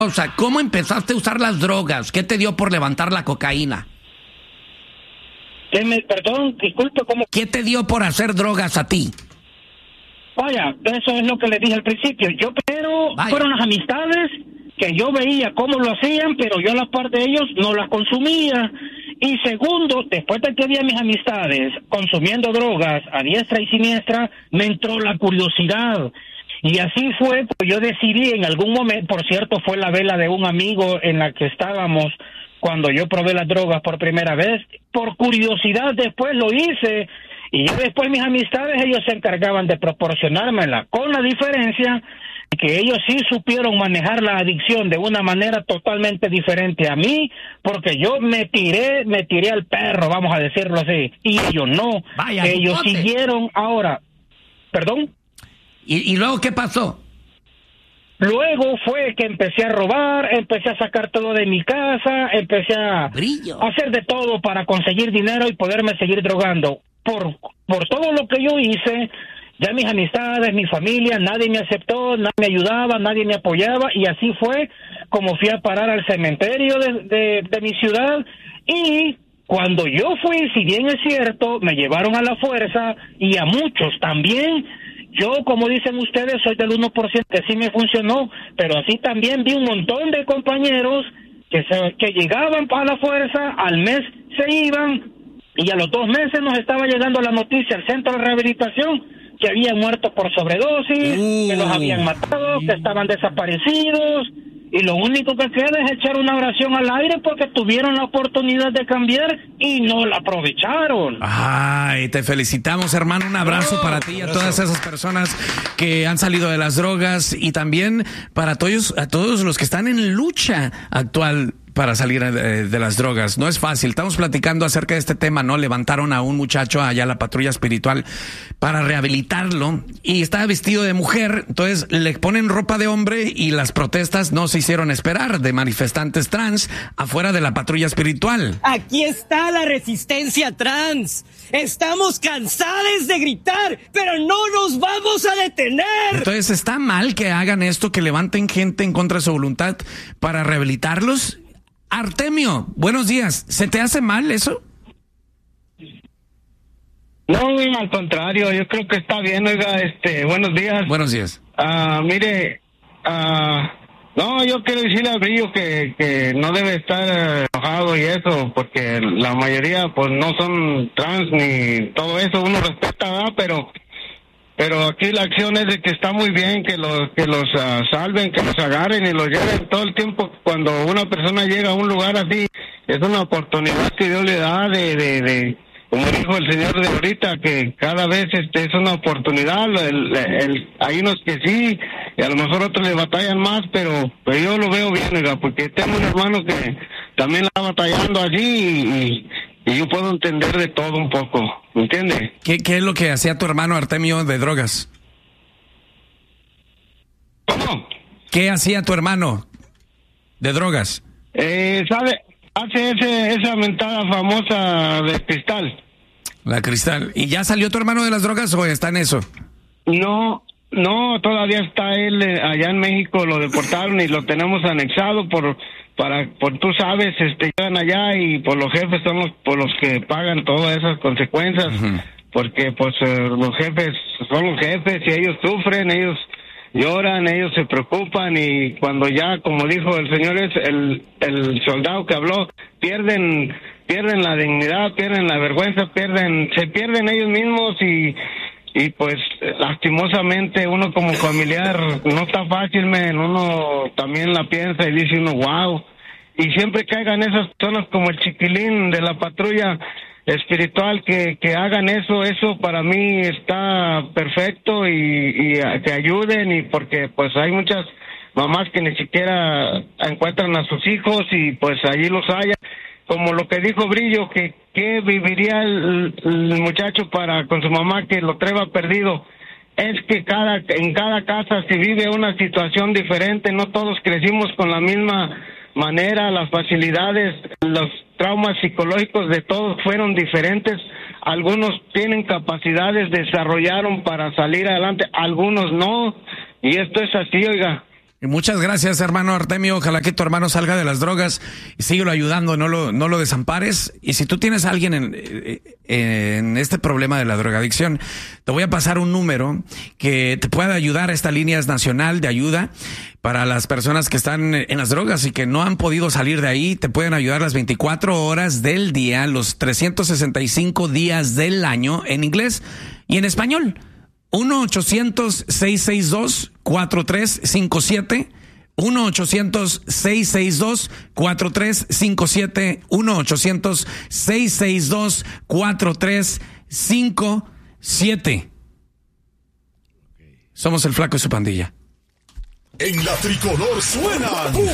O sea, ¿cómo empezaste a usar las drogas? ¿Qué te dio por levantar la cocaína? Perdón, disculpe, ¿cómo? ¿Qué te dio por hacer drogas a ti? Vaya, eso es lo que le dije al principio. Yo primero fueron las amistades que yo veía cómo lo hacían, pero yo a la par de ellos no las consumía. Y segundo, después de que vi a mis amistades consumiendo drogas a diestra y siniestra, me entró la curiosidad. Y así fue, pues yo decidí en algún momento, por cierto, fue la vela de un amigo en la que estábamos cuando yo probé las drogas por primera vez. Por curiosidad después lo hice, y ya después mis amistades, ellos se encargaban de proporcionármela, con la diferencia que ellos sí supieron manejar la adicción de una manera totalmente diferente a mí, porque yo me tiré al perro, vamos a decirlo así, y ellos no. Vaya, ellos siguieron ahora. ¿Perdón? ¿Y luego qué pasó? Luego fue que empecé a robar, empecé a sacar todo de mi casa, empecé a hacer de todo para conseguir dinero y poderme seguir drogando. Por todo lo que yo hice, ya mis amistades, mi familia, nadie me aceptó, nadie me ayudaba, nadie me apoyaba, y así fue como fui a parar al cementerio de mi ciudad. Y cuando yo fui, si bien es cierto, me llevaron a la fuerza, y a muchos también. Yo, como dicen ustedes, soy del 1% que sí me funcionó, pero así también vi un montón de compañeros que llegaban para la fuerza, al mes se iban, y a los 2 meses nos estaba llegando la noticia al centro de rehabilitación que habían muerto por sobredosis, que los habían matado, que estaban desaparecidos, y lo único que queda es echar una oración al aire porque tuvieron la oportunidad de cambiar y no la aprovecharon. Ay, te felicitamos, hermano. Un abrazo para ti y a todas esas personas que han salido de las drogas, y también para a todos los que están en lucha actual para salir de las drogas. No es fácil. Estamos platicando acerca de este tema, ¿no? Levantaron a un muchacho allá a la patrulla espiritual para rehabilitarlo, y estaba vestido de mujer. Entonces le ponen ropa de hombre, y las protestas no se hicieron esperar de manifestantes trans afuera de la patrulla espiritual. Aquí está la resistencia trans. Estamos cansados de gritar, pero no nos vamos a detener. Entonces, ¿está mal que hagan esto, que levanten gente en contra de su voluntad para rehabilitarlos? Artemio, buenos días. ¿Se te hace mal eso? No, al contrario, yo creo que está bien. Oiga, buenos días. Buenos días. Mire, no, yo quiero decirle a Brillo que no debe estar enojado y eso, porque la mayoría pues no son trans ni todo eso, uno respeta, ¿verdad? Pero aquí la acción es de que está muy bien que los salven, que los agarren y los lleven todo el tiempo. Cuando una persona llega a un lugar así, es una oportunidad que Dios le da de como dijo el señor de ahorita, que cada vez es una oportunidad. Hay unos que sí, y a lo mejor otros le batallan más, pero yo lo veo bien, oiga, porque tengo un hermano que también la está batallando allí, y yo puedo entender de todo un poco, ¿me entiende? ¿Qué es lo que hacía tu hermano Artemio de drogas? ¿Cómo? ¿Qué hacía tu hermano de drogas? ¿Sabe? Hace esa mentada famosa de cristal. La cristal. ¿Y ya salió tu hermano de las drogas o está en eso? No, todavía está él allá en México, lo deportaron y lo tenemos anexado por tú sabes, llegan allá y por los jefes son por los que pagan todas esas consecuencias, porque pues los jefes son los jefes y ellos sufren, ellos lloran, ellos se preocupan, y cuando ya, como dijo el señor, el soldado que habló, pierden la dignidad, pierden la vergüenza, se pierden ellos mismos, y pues lastimosamente uno como familiar no está fácil, uno también la piensa y dice uno wow, y siempre caigan esas personas como el chiquilín de la patrulla espiritual que hagan eso para mí está perfecto, y que ayuden, y porque pues hay muchas mamás que ni siquiera encuentran a sus hijos y pues allí los haya, como lo que dijo Brillo, que viviría el muchacho con su mamá que lo traiga perdido. Es que en cada casa se vive una situación diferente, no todos crecimos con la misma manera, las facilidades, los traumas psicológicos de todos fueron diferentes. Algunos tienen capacidades, desarrollaron para salir adelante, algunos no, y esto es así, oiga. Y muchas gracias, hermano Artemio. Ojalá que tu hermano salga de las drogas y síguelo ayudando, no lo desampares. Y si tú tienes a alguien en este problema de la drogadicción, te voy a pasar un número que te puede ayudar. Esta línea es nacional de ayuda para las personas que están en las drogas y que no han podido salir de ahí. Te pueden ayudar las 24 horas del día, los 365 días del año, en inglés y en español. 1-800-662-4357. 1-800-662-4357. 1-800-662-4357. Somos el Flaco y su pandilla. En la tricolor suenan